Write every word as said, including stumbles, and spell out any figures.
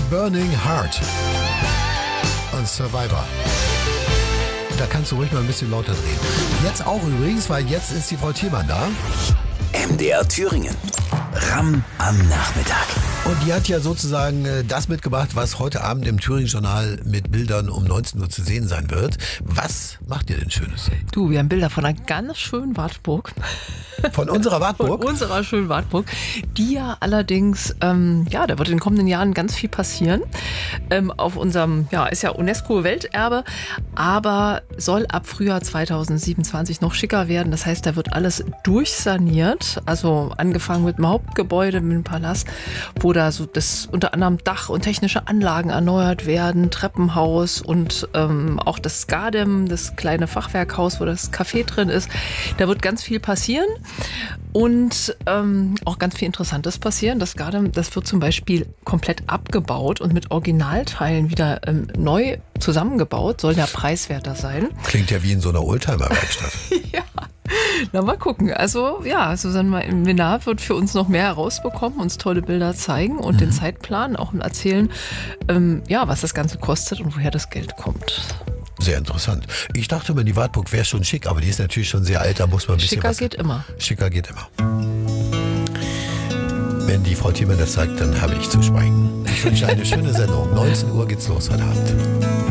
Burning Heart und Survivor. Da kannst du ruhig mal ein bisschen lauter drehen. Jetzt auch übrigens, weil jetzt ist die Frau Thielmann da. M D R Thüringen. Ramm am Nachmittag. Und die hat ja sozusagen äh, das mitgebracht, was heute Abend im Thüringen-Journal mit Bildern um neunzehn Uhr zu sehen sein wird. Was macht ihr denn Schönes? Du, wir haben Bilder von einer ganz schönen Wartburg. Von unserer Wartburg? Von unserer schönen Wartburg. Die ja allerdings, ähm, ja, da wird in den kommenden Jahren ganz viel passieren. Ähm, auf unserem, ja, ist ja UNESCO-Welterbe, aber soll ab Frühjahr zweitausendsiebenundzwanzig noch schicker werden. Das heißt, da wird alles durchsaniert. Also angefangen mit dem Hauptgebäude, mit dem Palast, wo da so das unter anderem Dach und technische Anlagen erneuert werden, Treppenhaus und ähm, auch das Gardem, das kleine Fachwerkhaus, wo das Café drin ist. Da wird ganz viel passieren. Und ähm, auch ganz viel Interessantes passieren. Das Gardem, das wird zum Beispiel komplett abgebaut und mit Originalteilen wieder ähm, neu zusammengebaut. Soll ja preiswerter sein. Klingt ja wie in so einer Oldtimer-Werkstatt. Ja. Na, mal gucken. Also, ja, Susanne Minard wird für uns noch mehr herausbekommen, uns tolle Bilder zeigen und mhm. den Zeitplan auch erzählen, ähm, ja, was das Ganze kostet und woher das Geld kommt. Sehr interessant. Ich dachte immer, die Wartburg wäre schon schick, aber die ist natürlich schon sehr alt, da muss man ein bisschen Schicker was... geht immer. Schicker geht immer. Wenn die Frau Thielmann das sagt, dann habe ich zu schweigen. Ich wünsche eine schöne Sendung. neunzehn Uhr geht's los heute Abend.